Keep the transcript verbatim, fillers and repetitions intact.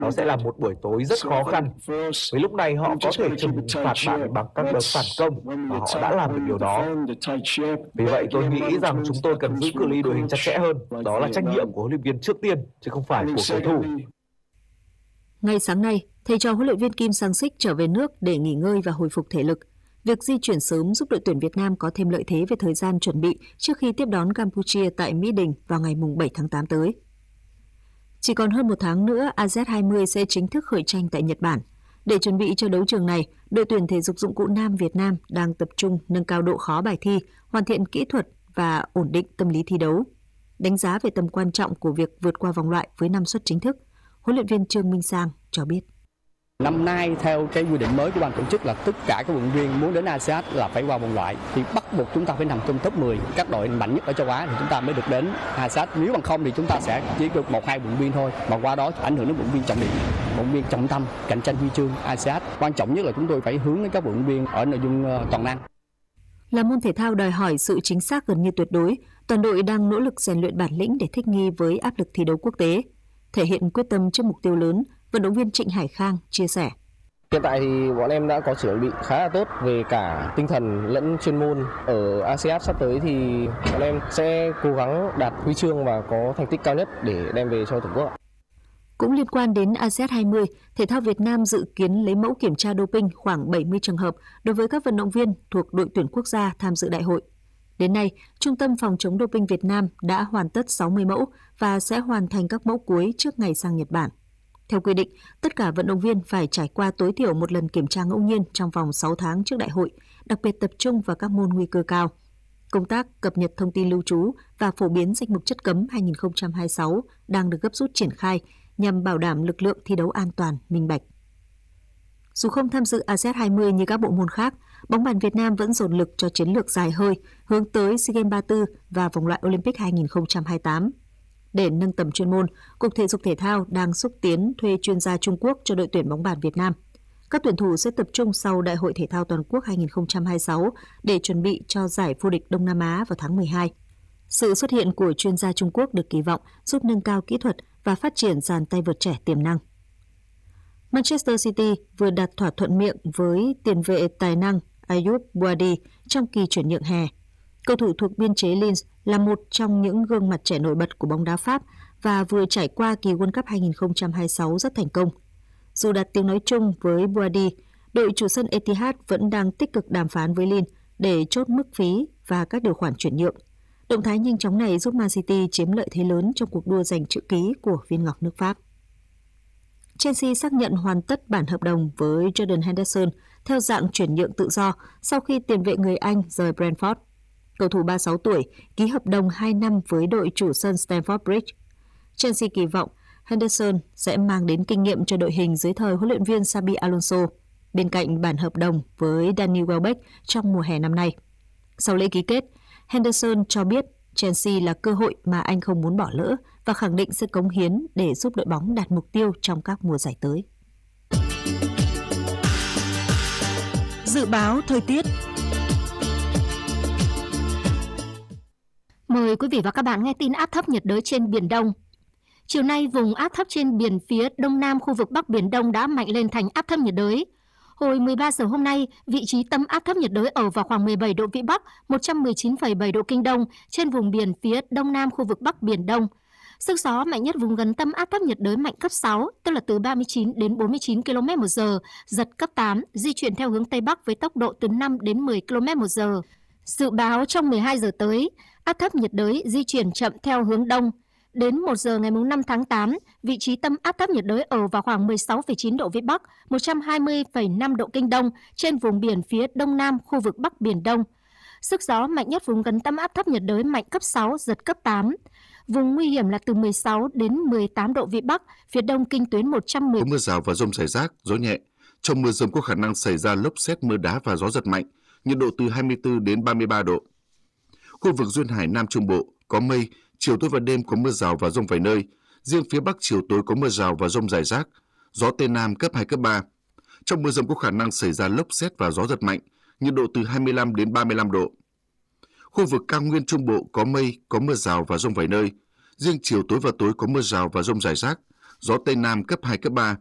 Nó sẽ là một buổi tối rất khó khăn. Với lúc này họ có thể trừng phạt bạn bằng các đợt phản công và họ đã làm được điều đó. Vì vậy tôi nghĩ rằng chúng tôi cần giữ cự ly đội hình chặt chẽ hơn. Đó là trách nhiệm của huấn luyện viên trước tiên, chứ không phải của cầu thủ. Ngay sáng nay, thầy trò huấn luyện viên Kim Sang-sik trở về nước để nghỉ ngơi và hồi phục thể lực. Việc di chuyển sớm giúp đội tuyển Việt Nam có thêm lợi thế về thời gian chuẩn bị trước khi tiếp đón Campuchia tại Mỹ Đình vào ngày bảy tháng tám tới. Chỉ còn hơn một tháng nữa, A Z hai mươi sẽ chính thức khởi tranh tại Nhật Bản. Để chuẩn bị cho đấu trường này, đội tuyển thể dục dụng cụ nam Việt Nam đang tập trung nâng cao độ khó bài thi, hoàn thiện kỹ thuật và ổn định tâm lý thi đấu. Đánh giá về tầm quan trọng của việc vượt qua vòng loại với năm suất chính thức, huấn luyện viên Trương Minh Sang cho biết. Năm nay theo cái quy định mới của ban tổ chức là tất cả các vận động viên muốn đến a sê an là phải qua vòng loại, thì bắt buộc chúng ta phải nằm trong top mười các đội mạnh nhất ở châu Á thì chúng ta mới được đến a sê an. Nếu bằng không thì chúng ta sẽ chỉ được một hai vận động viên thôi, mà qua đó ảnh hưởng đến vận động viên trọng điểm, vận động viên trọng tâm cạnh tranh huy chương a sê an. Quan trọng nhất là chúng tôi phải hướng đến các vận động viên ở nội dung toàn năng. Là môn thể thao đòi hỏi sự chính xác gần như tuyệt đối, toàn đội đang nỗ lực rèn luyện bản lĩnh để thích nghi với áp lực thi đấu quốc tế. Thể hiện quyết tâm trước mục tiêu lớn, vận động viên Trịnh Hải Khang chia sẻ. Hiện tại thì bọn em đã có sự chuẩn bị khá là tốt về cả tinh thần lẫn chuyên môn. Ở a sê an sắp tới thì bọn em sẽ cố gắng đạt huy chương và có thành tích cao nhất để đem về cho Tổ quốc. Cũng liên quan đến a sê an hai mươi, thể thao Việt Nam dự kiến lấy mẫu kiểm tra doping khoảng bảy mươi trường hợp đối với các vận động viên thuộc đội tuyển quốc gia tham dự đại hội. Đến nay, Trung tâm Phòng chống doping Việt Nam đã hoàn tất sáu mươi mẫu và sẽ hoàn thành các mẫu cuối trước ngày sang Nhật Bản. Theo quy định, tất cả vận động viên phải trải qua tối thiểu một lần kiểm tra ngẫu nhiên trong vòng sáu tháng trước đại hội, đặc biệt tập trung vào các môn nguy cơ cao. Công tác cập nhật thông tin lưu trú và phổ biến danh mục chất cấm hai không hai sáu đang được gấp rút triển khai nhằm bảo đảm lực lượng thi đấu an toàn, minh bạch. Dù không tham dự a sê an hai mươi như các bộ môn khác, bóng bàn Việt Nam vẫn dồn lực cho chiến lược dài hơi hướng tới SEA Games ba mươi tư và vòng loại Olympic hai không hai tám. Để nâng tầm chuyên môn, Cục Thể dục Thể thao đang xúc tiến thuê chuyên gia Trung Quốc cho đội tuyển bóng bàn Việt Nam. Các tuyển thủ sẽ tập trung sau Đại hội Thể thao Toàn quốc hai không hai sáu để chuẩn bị cho giải vô địch Đông Nam Á vào tháng mười hai. Sự xuất hiện của chuyên gia Trung Quốc được kỳ vọng giúp nâng cao kỹ thuật và phát triển dàn tay vợt trẻ tiềm năng. Manchester City vừa đạt thỏa thuận miệng với tiền vệ tài năng Ayoub Bouadi trong kỳ chuyển nhượng hè. Cầu thủ thuộc biên chế Lens là một trong những gương mặt trẻ nổi bật của bóng đá Pháp và vừa trải qua kỳ World Cup hai không hai sáu rất thành công. Dù đặt tiếng nói chung với Bouadi, đội chủ sân Etihad vẫn đang tích cực đàm phán với Lens để chốt mức phí và các điều khoản chuyển nhượng. Động thái nhanh chóng này giúp Man City chiếm lợi thế lớn trong cuộc đua giành chữ ký của viên ngọc nước Pháp. Chelsea xác nhận hoàn tất bản hợp đồng với Jordan Henderson theo dạng chuyển nhượng tự do sau khi tiền vệ người Anh rời Brentford. Cầu thủ ba mươi sáu tuổi ký hợp đồng hai năm với đội chủ sân Stamford Bridge. Chelsea kỳ vọng Henderson sẽ mang đến kinh nghiệm cho đội hình dưới thời huấn luyện viên Xabi Alonso, bên cạnh bản hợp đồng với Danny Welbeck trong mùa hè năm nay. Sau lễ ký kết, Henderson cho biết Chelsea là cơ hội mà anh không muốn bỏ lỡ và khẳng định sẽ cống hiến để giúp đội bóng đạt mục tiêu trong các mùa giải tới. Dự báo thời tiết. Mời quý vị và các bạn nghe tin áp thấp nhiệt đới trên Biển Đông. Chiều nay, vùng áp thấp trên biển phía đông nam khu vực Bắc Biển Đông đã mạnh lên thành áp thấp nhiệt đới. Hồi mười ba giờ hôm nay, vị trí tâm áp thấp nhiệt đới ở vào khoảng mười bảy độ Vĩ Bắc, một trăm mười chín phẩy bảy độ Kinh Đông trên vùng biển phía đông nam khu vực Bắc Biển Đông. Sức gió mạnh nhất vùng gần tâm áp thấp nhiệt đới mạnh cấp sáu, tức là từ ba mươi chín đến bốn mươi chín ki lô mét một giờ, giật cấp tám, di chuyển theo hướng Tây Bắc với tốc độ từ năm đến mười ki lô mét một giờ. Dự báo trong mười hai giờ tới, áp thấp nhiệt đới di chuyển chậm theo hướng đông. Đến một giờ ngày năm tháng tám, vị trí tâm áp thấp nhiệt đới ở vào khoảng mười sáu phẩy chín độ Vĩ Bắc, một trăm hai mươi phẩy năm độ Kinh Đông trên vùng biển phía đông nam khu vực Bắc Biển Đông. Sức gió mạnh nhất vùng gần tâm áp thấp nhiệt đới mạnh cấp sáu, giật cấp tám. Vùng nguy hiểm là từ mười sáu đến mười tám độ Vĩ Bắc, phía đông kinh tuyến một trăm mười. Có mưa rào và dông rải rác, gió nhẹ. Trong mưa dông có khả năng xảy ra lốc sét, mưa đá và gió giật mạnh, nhiệt độ từ hai mươi tư đến ba mươi ba độ. Khu vực duyên hải Nam Trung Bộ có mây, chiều tối và đêm có mưa rào và dông vài nơi. Riêng phía Bắc chiều tối có mưa rào và dông rải rác, gió Tây Nam cấp hai, cấp ba. Trong mưa dông có khả năng xảy ra lốc sét và gió giật mạnh, nhiệt độ từ hai mươi lăm đến ba mươi lăm độ. Khu vực cao nguyên Trung Bộ có mây, có mưa rào và dông vài nơi. Riêng chiều tối và tối có mưa rào và dông rải rác, gió Tây Nam cấp hai, cấp ba,